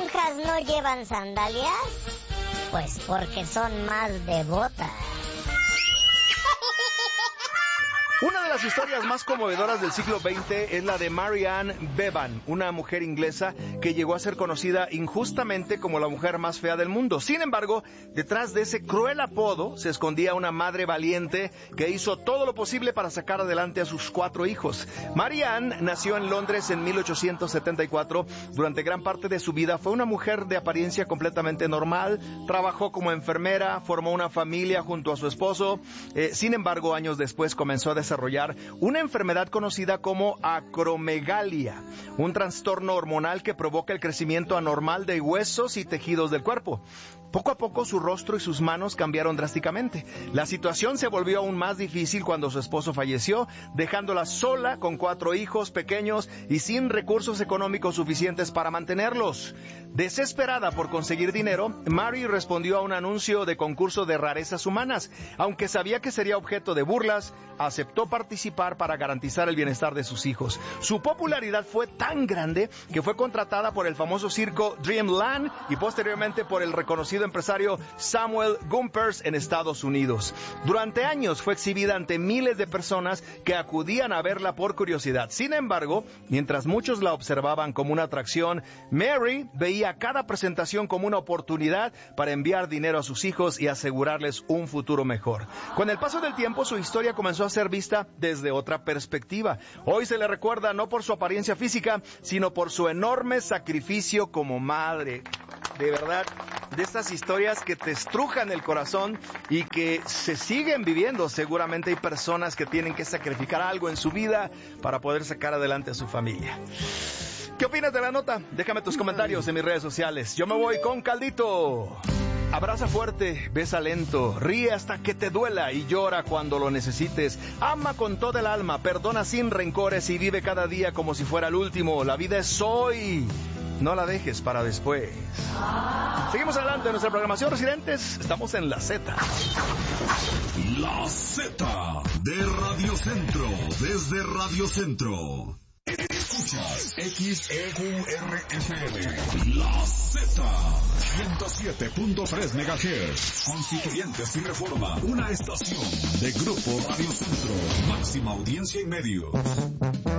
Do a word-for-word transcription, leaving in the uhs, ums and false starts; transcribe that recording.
monjas no llevan sandalias? Pues porque son más devotas. Una de las historias más conmovedoras del siglo veinte es la de Mary Ann Bevan, una mujer inglesa que llegó a ser conocida injustamente como la mujer más fea del mundo. Sin embargo, detrás de ese cruel apodo se escondía una madre valiente que hizo todo lo posible para sacar adelante a sus cuatro hijos. Mary Ann nació en Londres en mil ochocientos setenta y cuatro. Durante gran parte de su vida fue una mujer de apariencia completamente normal. Trabajó como enfermera, formó una familia junto a su esposo. Eh, sin embargo, años después comenzó a desarrollar una enfermedad conocida como acromegalia, un trastorno hormonal que provoca el crecimiento anormal de huesos y tejidos del cuerpo. Poco a poco su rostro y sus manos cambiaron drásticamente. La situación se volvió aún más difícil cuando su esposo falleció, dejándola sola con cuatro hijos pequeños y sin recursos económicos suficientes para mantenerlos. Desesperada por conseguir dinero, Mary respondió a un anuncio de concurso de rarezas humanas. Aunque sabía que sería objeto de burlas, aceptó participar para garantizar el bienestar de sus hijos. Su popularidad fue tan grande que fue contratada por el famoso circo Dreamland y posteriormente por el reconocido empresario Samuel Gompers en Estados Unidos. Durante años fue exhibida ante miles de personas que acudían a verla por curiosidad. Sin embargo, mientras muchos la observaban como una atracción, Mary veía cada presentación como una oportunidad para enviar dinero a sus hijos y asegurarles un futuro mejor. Con el paso del tiempo, su historia comenzó a ser vista desde otra perspectiva. Hoy se le recuerda no por su apariencia física, sino por su enorme sacrificio como madre. De verdad, de estas historias que te estrujan el corazón y que se siguen viviendo. Seguramente hay personas que tienen que sacrificar algo en su vida para poder sacar adelante a su familia. ¿Qué opinas de la nota? Déjame tus comentarios en mis redes sociales. Yo me voy con Caldito. Abraza fuerte, besa lento, ríe hasta que te duela y llora cuando lo necesites. Ama con toda el alma, perdona sin rencores y vive cada día como si fuera el último. La vida es hoy. No la dejes para después. Seguimos adelante en nuestra programación, residentes. Estamos en La Z. La Z de Radio Centro, desde Radio Centro. Escuchas X E U R F M. La Z, ciento siete punto tres megahertz. Constituyentes y Reforma, una estación de Grupo Radio Centro. Máxima audiencia y medios.